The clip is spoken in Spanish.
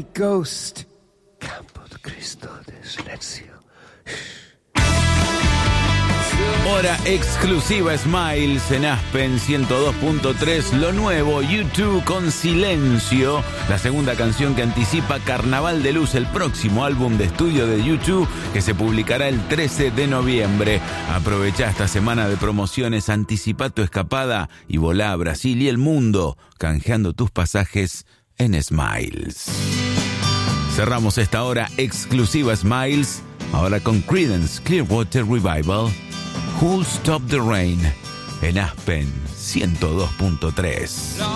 Holy Ghost. Campo de Cristo de silencio. Hora exclusiva Smiles en Aspen 102.3. Lo nuevo, U2 con Silencio, la segunda canción que anticipa Carnaval de Luz, el próximo álbum de estudio de U2 que se publicará el 13 de noviembre. Aprovecha esta semana de promociones, anticipa tu escapada y volá a Brasil y el mundo canjeando tus pasajes en Smiles. Cerramos esta hora exclusiva Smiles ahora con Creedence Clearwater Revival, Who'll Stop the Rain en Aspen 102.3.